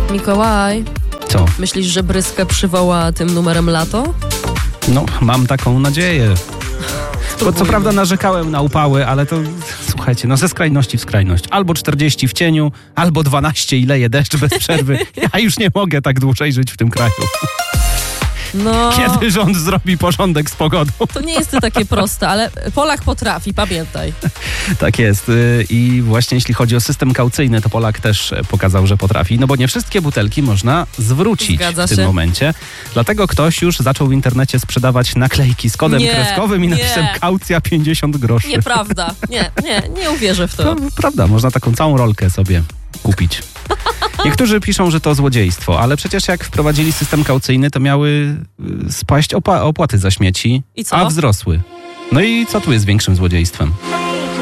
Mikołaj, Co? myślisz, że Bryskę przywoła tym numerem lato? No, mam taką nadzieję. Bo co prawda narzekałem na upały, ale to, słuchajcie, no ze skrajności w skrajność. Albo 40 w cieniu, albo 12 i leje deszcz bez przerwy. Ja już nie mogę tak dłużej żyć w tym kraju. No, Kiedy rząd zrobi porządek z pogodą? to nie jest to takie proste, ale Polak potrafi, pamiętaj. Tak jest. I właśnie jeśli chodzi o system kaucyjny, to Polak też pokazał, że potrafi. No bo nie wszystkie butelki można zwrócić Zgadza w tym się. momencie. Dlatego ktoś już zaczął w internecie sprzedawać naklejki z kodem Nie, kreskowym i nie. napisem kaucja 50 groszy. Nieprawda. Nie uwierzę w to. No, prawda, można taką całą rolkę sobie kupić. Niektórzy piszą, że to złodziejstwo, ale przecież jak wprowadzili system kaucyjny, to miały spaść opłaty za śmieci, I co? a wzrosły. No i co tu jest większym złodziejstwem?